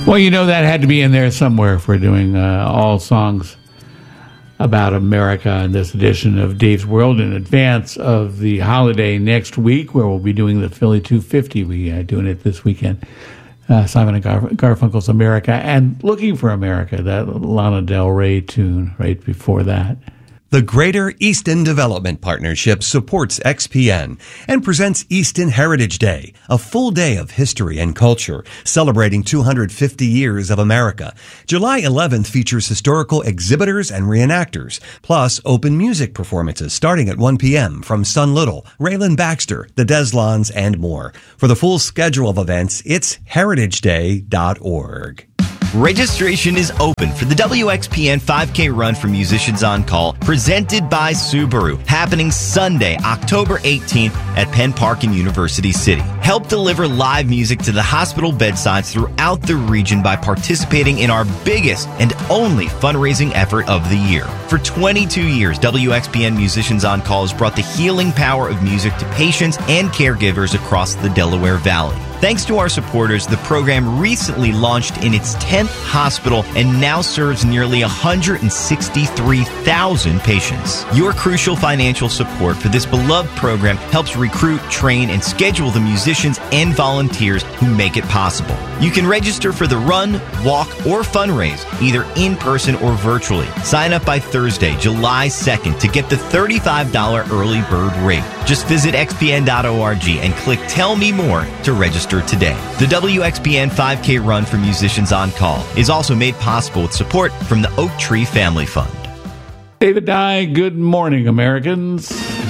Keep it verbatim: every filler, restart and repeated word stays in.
Well, you know, that had to be in there somewhere if we're doing uh, all songs about America in this edition of Dave's World in advance of the holiday next week, where we'll be doing the Philly two fifty. We are doing it this weekend. Uh, Simon and Gar- Garfunkel's America, and Looking for America, that Lana Del Rey tune right before that. The Greater Easton Development Partnership supports X P N and presents Easton Heritage Day, a full day of history and culture celebrating two hundred fifty years of America. July eleventh features historical exhibitors and reenactors, plus open music performances starting at one p.m. from Sun Little, Raylan Baxter, the Deslons, and more. For the full schedule of events, it's heritage day dot org. Registration is open for the W X P N five K Run for Musicians on Call, presented by Subaru, happening Sunday, October eighteenth at Penn Park in University City. Help deliver live music to the hospital bedsides throughout the region by participating in our biggest and only fundraising effort of the year. For twenty-two years, W X P N Musicians on Call has brought the healing power of music to patients and caregivers across the Delaware Valley. Thanks to our supporters, the program recently launched in its tenth hospital and now serves nearly one hundred sixty-three thousand patients. Your crucial financial support for this beloved program helps recruit, train, and schedule the musicians and volunteers who make it possible. You can register for the run, walk, or fundraise, either in person or virtually. Sign up by Thursday, July second, to get the thirty-five dollars early bird rate. Just visit x p n dot org and click Tell Me More to register today. The W X P N five K Run for Musicians on Call is also made possible with support from the Oak Tree Family Fund. David Dye, good morning, Americans.